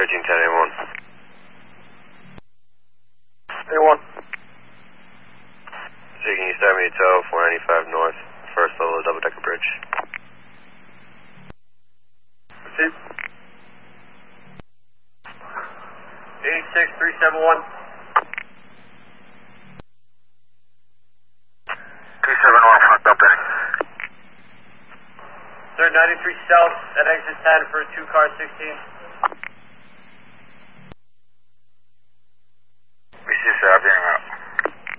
approaching 1081. 81. So can you start me to tow 495 north, first level of double-decker bridge? Proceed. 86371. 271 front up there. Sir, 93 south at exit 10 for 2 car 16.